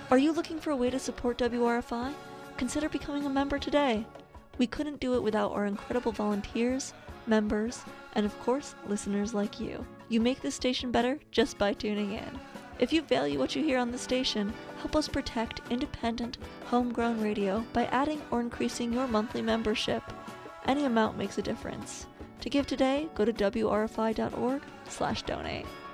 Are you looking for a way to support WRFI? Consider becoming a member today. We couldn't do it without our incredible volunteers, members, and of course, listeners like you. You make this station better just by tuning in. If you value what you hear on the station, help us protect independent, homegrown radio by adding or increasing your monthly membership. Any amount makes a difference. To give today, go to wrfi.org/donate.